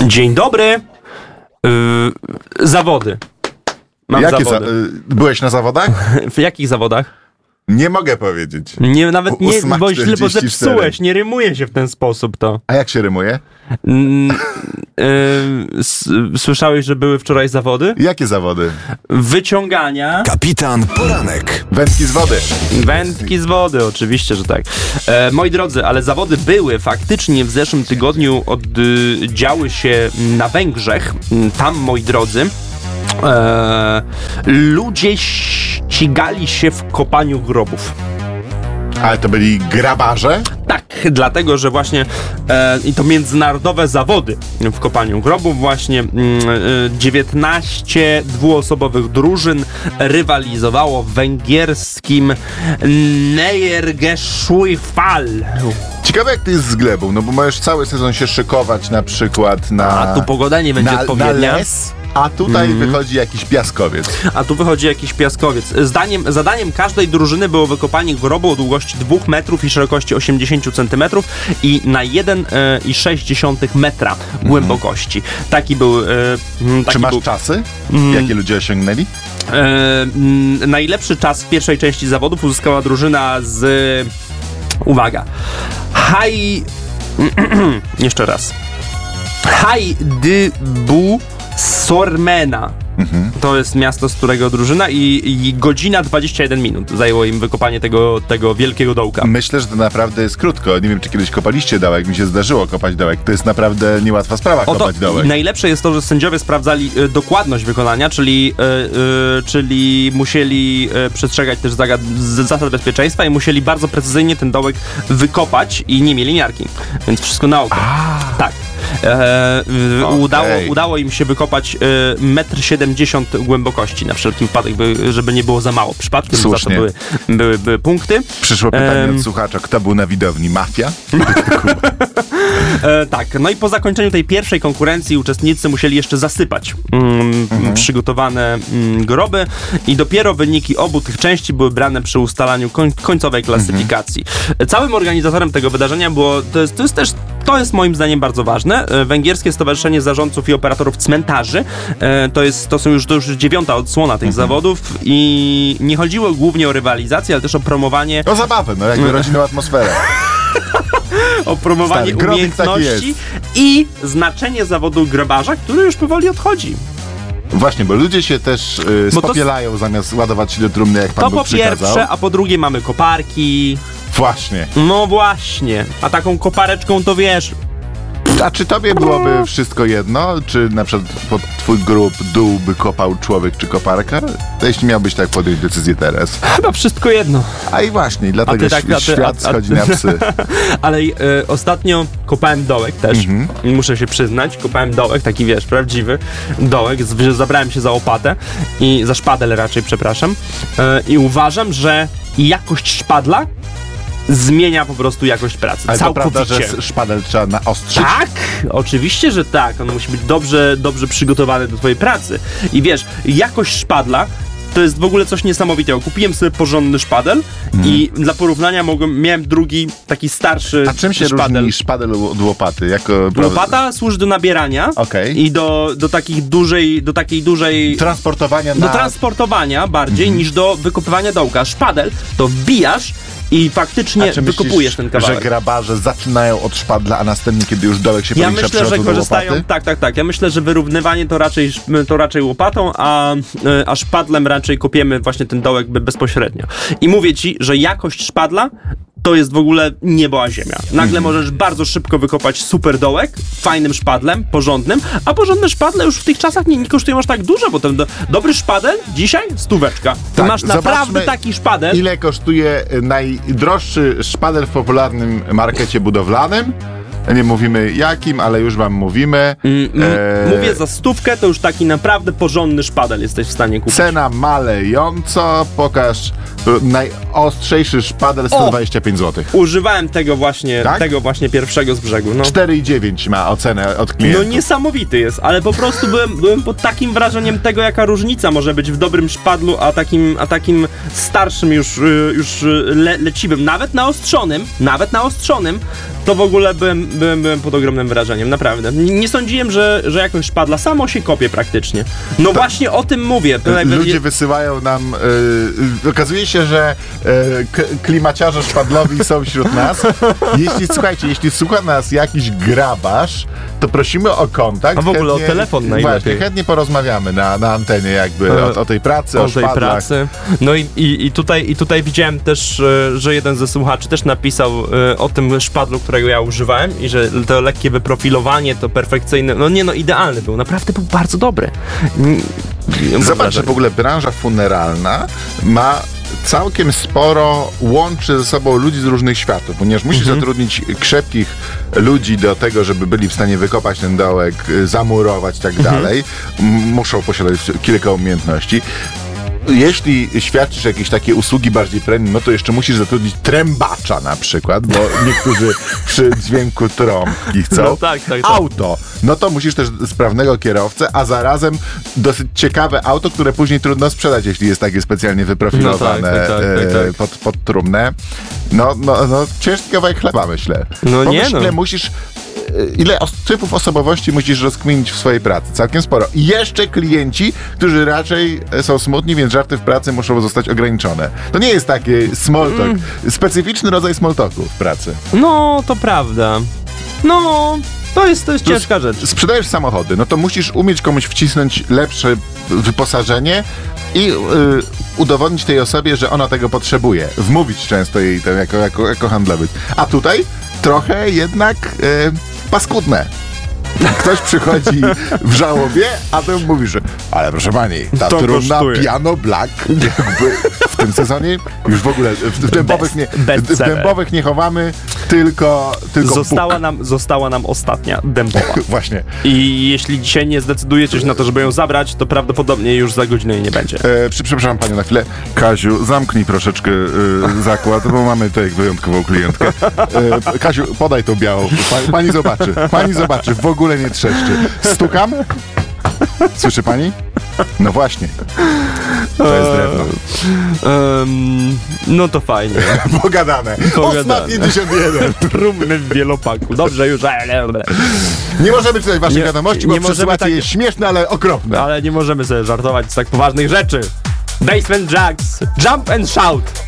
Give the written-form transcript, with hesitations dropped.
Dzień dobry. Zawody. Mam Jakie zawody. Byłeś na zawodach? W jakich zawodach? Nie mogę powiedzieć. Nie, nawet nie, bo źle, bo 8:44. zepsułeś. Nie rymuje się w ten sposób to. A jak się rymuje? Słyszałeś, że były wczoraj zawody? Jakie zawody? Wyciągania Kapitan Poranek. Wędki z wody. wędki z wody, oczywiście, że tak. Moi drodzy, ale zawody były faktycznie w zeszłym tygodniu, działy się na Węgrzech. Tam, moi drodzy, ludzie ścigali się w kopaniu grobów. Ale to byli grabarze? Tak, dlatego, że właśnie i to międzynarodowe zawody w kopaniu grobów właśnie 19 dwuosobowych drużyn rywalizowało w węgierskim Nyíregyszújfal. Ciekawe jak to jest z glebą, no bo możesz cały sezon się szykować na przykład na... A tu pogoda nie będzie odpowiednia. Na les, a tutaj wychodzi jakiś piaskowiec. A tu wychodzi jakiś piaskowiec. Zadaniem każdej drużyny było wykopanie grobu o długości 2 metrów i szerokości 80 centymetrów i na 1,6 metra głębokości. Taki był... Czy masz czasy? Jakie ludzie osiągnęli? Najlepszy czas w pierwszej części zawodów uzyskała drużyna z... Uwaga. Jeszcze raz. Hajdbu Sormena. To jest miasto, z którego drużyna i godzina 21 minut zajęło im wykopanie tego wielkiego dołka. Myślę, że to naprawdę jest krótko. Nie wiem, czy kiedyś kopaliście dołek. Mi się zdarzyło kopać dołek. To jest naprawdę niełatwa sprawa kopać dołek. Najlepsze jest to, że sędziowie sprawdzali dokładność wykonania, czyli musieli przestrzegać też zasad bezpieczeństwa i musieli bardzo precyzyjnie ten dołek wykopać i nie mieli miarki. Więc wszystko na oko. Tak. Udało im się wykopać 1,70 m głębokości na wszelki wypadek, żeby nie było za mało. Przypadkiem za to były punkty. Przyszło pytanie od słuchacza, kto był na widowni? Mafia? Tak, no i po zakończeniu tej pierwszej konkurencji uczestnicy musieli jeszcze zasypać przygotowane groby i dopiero wyniki obu tych części były brane przy ustalaniu końcowej klasyfikacji. Całym organizatorem tego wydarzenia było, to jest moim zdaniem bardzo ważne, Węgierskie Stowarzyszenie Zarządców i Operatorów Cmentarzy. To już 9. odsłona tych zawodów i nie chodziło głównie o rywalizację, ale też o promowanie... O zabawę, no jakby rodzinną atmosferę. O promowanie umiejętności i znaczenie zawodu grabarza, który już powoli odchodzi. Właśnie, bo ludzie się też spopielają zamiast ładować się do trumny, jak Pan Bóg przykazał. To po pierwsze, a po drugie mamy koparki. Właśnie. No właśnie, a taką kopareczką to wiesz... A czy tobie byłoby wszystko jedno? Czy na przykład pod twój grób dół by kopał człowiek czy koparka? To jeśli miałbyś tak podjąć decyzję teraz. Chyba wszystko jedno. A i właśnie, dlatego świat schodzi na psy. Ale ostatnio kopałem dołek też. Muszę się przyznać, kopałem dołek, taki wiesz, prawdziwy dołek. Zabrałem się za łopatę i za szpadel raczej, przepraszam. I uważam, że jakość szpadla zmienia po prostu jakość pracy. Ale całkowicie. To prawda, że szpadel trzeba naostrzyć? Tak, oczywiście, że tak. On musi być dobrze przygotowany do twojej pracy. I wiesz, jakość szpadla to jest w ogóle coś niesamowitego. Kupiłem sobie porządny szpadel i dla porównania miałem drugi, taki starszy szpadel. A czym się różni szpadel od łopaty? Łopata służy do nabierania i do takiej dużej... transportowania bardziej niż do wykopywania dołka. Szpadel to wbijasz i faktycznie wykopujesz ten kawałek. Że grabarze zaczynają od szpadla, a następnie, kiedy już dołek się powiększa, myślę, że korzystają. Tak. Ja myślę, że wyrównywanie to raczej łopatą, a szpadlem raczej kopiemy właśnie ten dołek bezpośrednio. I mówię ci, że jakość szpadla to jest w ogóle niebo a ziemia. Nagle możesz bardzo szybko wykopać super dołek, fajnym szpadlem, porządnym, a porządne szpadle już w tych czasach nie kosztują aż tak dużo, bo ten dobry szpadel dzisiaj 100. Ty masz naprawdę taki szpadel. Ile kosztuje najdroższy szpadel w popularnym markecie budowlanym? Nie mówimy jakim, ale już wam mówimy. Mówię za 100, to już taki naprawdę porządny szpadel jesteś w stanie kupić. Cena malejąco, pokaż najostrzejszy szpadel 125 zł. Używałem tego właśnie pierwszego z brzegu. No. 4,9 ma ocenę od klienta. No niesamowity jest, ale po prostu byłem pod takim wrażeniem tego, jaka różnica może być w dobrym szpadlu, a takim starszym już leciwym, nawet naostrzonym, to w ogóle byłem pod ogromnym wrażeniem, naprawdę. Nie sądziłem, że jakoś szpadla samo się kopie praktycznie. No właśnie o tym mówię. Ludzie wysyłają nam... okazuje się, że klimaciarze szpadlowi są wśród nas. Jeśli słucha nas jakiś grabarz, to prosimy o kontakt. A w ogóle o telefon najlepiej. Właśnie, chętnie porozmawiamy na antenie jakby o tej pracy, o szpadlach. Pracy. No i tutaj widziałem też, że jeden ze słuchaczy też napisał o tym szpadlu, którego ja używałem i że to lekkie wyprofilowanie, to perfekcyjne, idealny był. Naprawdę był bardzo dobry. Zobacz, że w ogóle branża funeralna ma całkiem sporo, łączy ze sobą ludzi z różnych światów, ponieważ musisz zatrudnić krzepkich ludzi do tego, żeby byli w stanie wykopać ten dołek, zamurować i tak dalej. Muszą posiadać kilka umiejętności. Jeśli świadczysz jakieś takie usługi bardziej premium, no to jeszcze musisz zatrudnić trębacza na przykład, bo niektórzy przy dźwięku trąbki chcą. No tak. Auto. No to musisz też sprawnego kierowcę, a zarazem dosyć ciekawe auto, które później trudno sprzedać, jeśli jest takie specjalnie wyprofilowane pod trumnę. No, ciężki kawałek chleba, myślę. Ile musisz... Ile typów osobowości musisz rozkminić w swojej pracy? Całkiem sporo. I jeszcze klienci, którzy raczej są smutni, więc żarty w pracy muszą zostać ograniczone. To nie jest taki small talk. Specyficzny rodzaj small talku w pracy. No, to prawda. No... To jest ciężka rzecz. Sprzedajesz samochody, no to musisz umieć komuś wcisnąć lepsze wyposażenie i udowodnić tej osobie, że ona tego potrzebuje. Wmówić często jej to jako handlowiec. A tutaj trochę jednak paskudne. Ktoś przychodzi w żałobie, a ty mówisz, że ale proszę pani, ta trumna Piano Black jakby w tym sezonie już w ogóle w dębowych nie chowamy, tylko Została nam ostatnia dębowa. Właśnie. I jeśli dzisiaj nie zdecydujecie się na to, żeby ją zabrać, to prawdopodobnie już za godzinę jej nie będzie. Przepraszam panią na chwilę. Kaziu, zamknij troszeczkę zakład, bo mamy tutaj wyjątkową klientkę. Kaziu, podaj tą białą. Pani zobaczy, w ogóle nie trzeszczy. Stukam? Słyszy pani? No właśnie. To jest drewno. No to fajnie. Pogadane. Osma 51. Trumny w wielopaku. Dobrze już. Nie możemy czytać waszych wiadomości, bo przesyłacie je śmieszne, ale okropne. Ale nie możemy sobie żartować z tak poważnych rzeczy. Basement Jacks. Jump and shout.